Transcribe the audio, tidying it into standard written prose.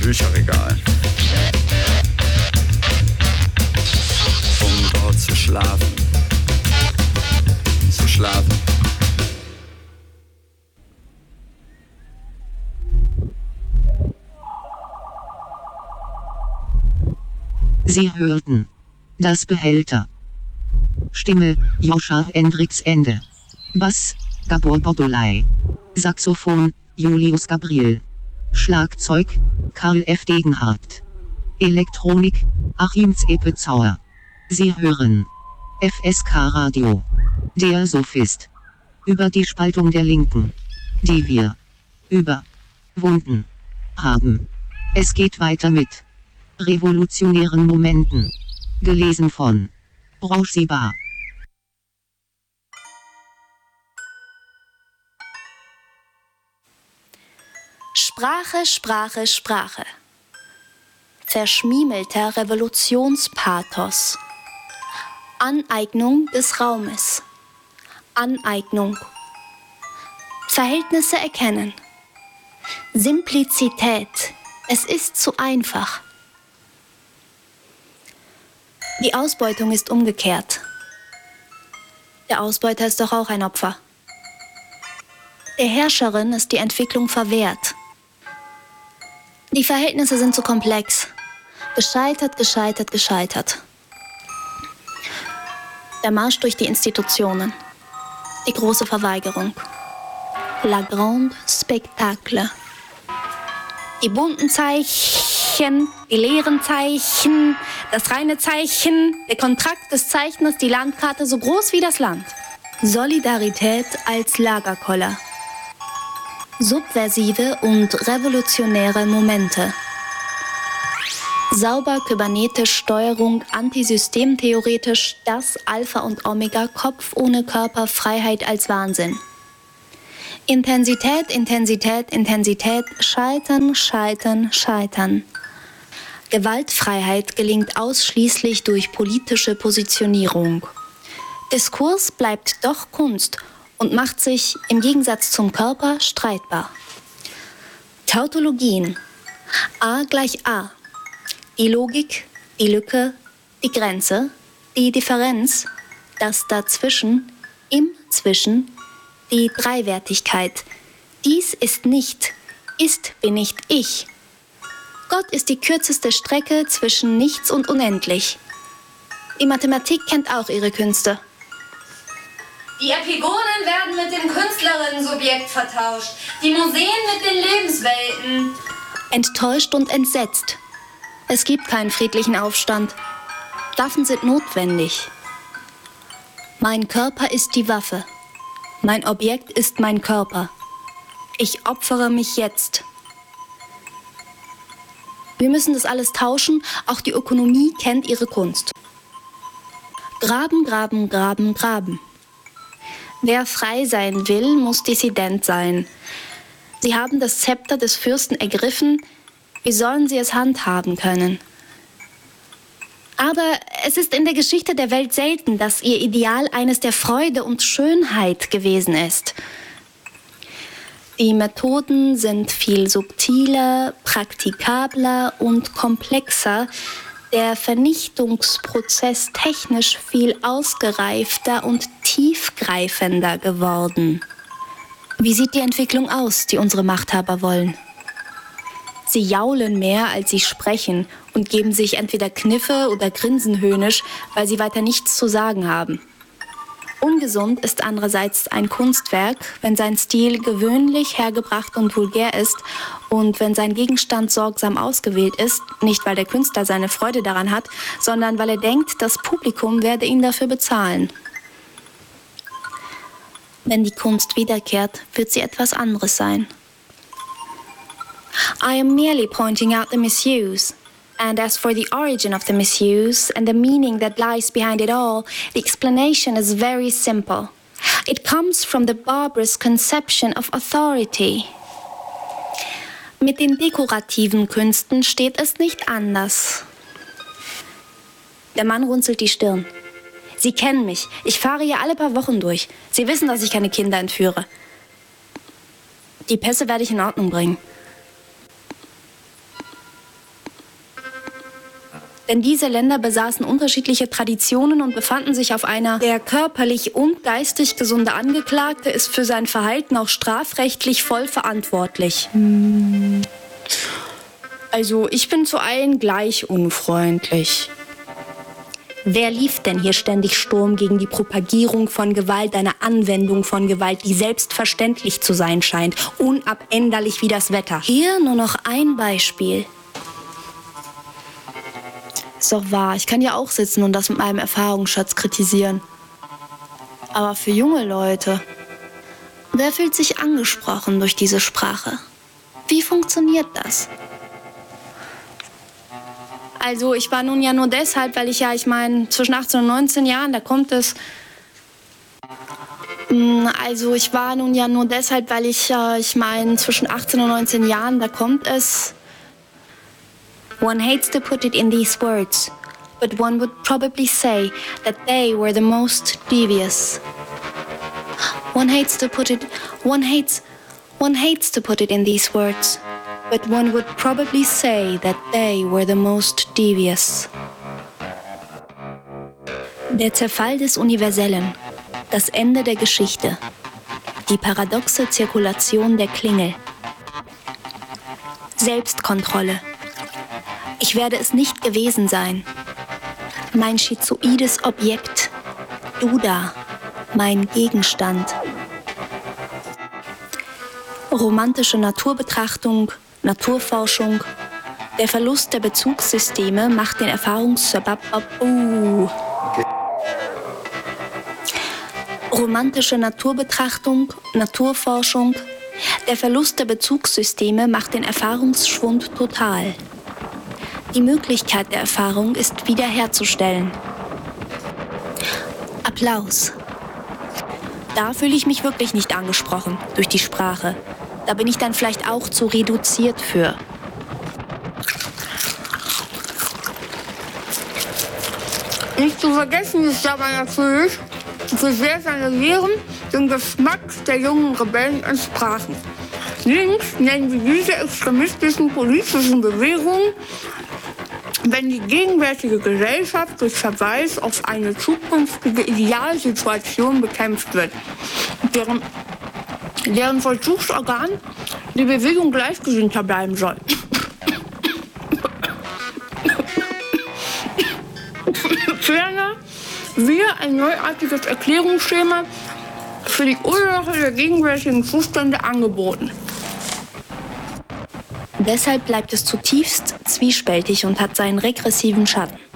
Bücherregal. Um dort zu schlafen. Zu schlafen. Sie hörten Das Behälter. Stimme Joscha Hendricks Ende. Bass Gabor Bordolai. Saxophon Julius Gabriel. Schlagzeug Karl F. Degenhardt. Elektronik Achim Zepezauer. Sie hören FSK Radio. Der Sophist. Über die Spaltung der Linken, die wir überwunden haben. Es geht weiter mit revolutionären Momenten. Gelesen von Rauschsibar. Sprache, Sprache, Sprache. Verschmiemelter Revolutionspathos. Aneignung des Raumes. Aneignung. Verhältnisse erkennen. Simplizität. Es ist zu einfach. Die Ausbeutung ist umgekehrt. Der Ausbeuter ist doch auch ein Opfer. Der Herrscherin ist die Entwicklung verwehrt. Die Verhältnisse sind zu komplex. Gescheitert, gescheitert, gescheitert. Der Marsch durch die Institutionen. Die große Verweigerung. La Grande Spectacle. Die bunten Zeichen, die leeren Zeichen, das reine Zeichen, der Kontrakt des Zeichners, die Landkarte so groß wie das Land. Solidarität als Lagerkoller. Subversive und revolutionäre Momente. Sauber kybernetisch Steuerung, antisystemtheoretisch, das Alpha und Omega, Kopf ohne Körper, Freiheit als Wahnsinn. Intensität, Intensität, Intensität, Scheitern, Scheitern, Scheitern. Gewaltfreiheit gelingt ausschließlich durch politische Positionierung. Diskurs bleibt doch Kunst und macht sich im Gegensatz zum Körper streitbar. Tautologien. A gleich A. Die Logik, die Lücke, die Grenze, die Differenz, das Dazwischen, im Zwischen, die Dreiwertigkeit. Dies ist nicht, ist bin nicht ich. Gott ist die kürzeste Strecke zwischen nichts und unendlich. Die Mathematik kennt auch ihre Künste. Die Epigonen werden mit dem Künstlerinnen-Subjekt vertauscht, die Museen mit den Lebenswelten. Enttäuscht und entsetzt. Es gibt keinen friedlichen Aufstand. Waffen sind notwendig. Mein Körper ist die Waffe. Mein Objekt ist mein Körper. Ich opfere mich jetzt. Wir müssen das alles tauschen, auch die Ökonomie kennt ihre Kunst. Graben, graben, graben, graben. Wer frei sein will, muss Dissident sein. Sie haben das Zepter des Fürsten ergriffen, wie sollen sie es handhaben können? Aber es ist in der Geschichte der Welt selten, dass ihr Ideal eines der Freude und Schönheit gewesen ist. Die Methoden sind viel subtiler, praktikabler und komplexer, der Vernichtungsprozess technisch viel ausgereifter und tiefgreifender geworden. Wie sieht die Entwicklung aus, die unsere Machthaber wollen? Sie jaulen mehr, als sie sprechen und geben sich entweder Kniffe oder grinsen höhnisch, weil sie weiter nichts zu sagen haben. Ungesund ist andererseits ein Kunstwerk, wenn sein Stil gewöhnlich, hergebracht und vulgär ist und wenn sein Gegenstand sorgsam ausgewählt ist, nicht weil der Künstler seine Freude daran hat, sondern weil er denkt, das Publikum werde ihn dafür bezahlen. Wenn die Kunst wiederkehrt, wird sie etwas anderes sein. I am merely pointing out the misuse. And as for the origin of the misuse and the meaning that lies behind it all, the explanation is very simple. It comes from the barbarous conception of authority. Mit den dekorativen Künsten steht es nicht anders. Der Mann runzelt die Stirn. Sie kennen mich. Ich fahre hier alle paar Wochen durch. Sie wissen, dass ich keine Kinder entführe. Die Pässe werde ich in Ordnung bringen. Denn diese Länder besaßen unterschiedliche Traditionen und befanden sich auf einer. Der körperlich und geistig gesunde Angeklagte ist für sein Verhalten auch strafrechtlich voll verantwortlich. Also, ich bin zu allen gleich unfreundlich. Wer lief denn hier ständig Sturm gegen die Propagierung von Gewalt, eine Anwendung von Gewalt, die selbstverständlich zu sein scheint, unabänderlich wie das Wetter? Hier nur noch ein Beispiel. Ist doch wahr, ich kann ja auch sitzen und das mit meinem Erfahrungsschatz kritisieren. Aber für junge Leute, wer fühlt sich angesprochen durch diese Sprache? Wie funktioniert das? Also ich war nun ja nur deshalb, weil ich meine, zwischen 18 und 19 Jahren, da kommt es. Also ich war nun ja nur deshalb, weil ich meine, zwischen 18 und 19 Jahren, da kommt es. One hates to put it in these words, but one would probably say that they were the most devious. One hates to put it in these words. But one would probably say that they were the most devious. Der Zerfall des Universellen, das Ende der Geschichte, die paradoxe Zirkulation der Klingel. Selbstkontrolle. Ich werde es nicht gewesen sein. Mein schizoides Objekt, du da, mein Gegenstand. Romantische Naturbetrachtung, Naturforschung. Der Verlust der Bezugssysteme macht den Romantische Naturbetrachtung, Naturforschung. Der Verlust der Bezugssysteme macht den Erfahrungsschwund total. Die Möglichkeit der Erfahrung ist wiederherzustellen. Applaus. Da fühle ich mich wirklich nicht angesprochen durch die Sprache. Da bin ich dann vielleicht auch zu reduziert für. Nicht zu vergessen ist dabei natürlich, wie sehr seine Lehren dem Geschmack der jungen Rebellen entsprachen. Links nennen wir diese extremistischen politischen Bewegungen, wenn die gegenwärtige Gesellschaft durch Verweis auf eine zukünftige Idealsituation bekämpft wird, deren Vollzugsorgan die Bewegung Gleichgesinnter bleiben soll. Ferner wir ein neuartiges Erklärungsschema für die Ursache der gegenwärtigen Zustände angeboten. Deshalb bleibt es zutiefst zwiespältig und hat seinen regressiven Schatten.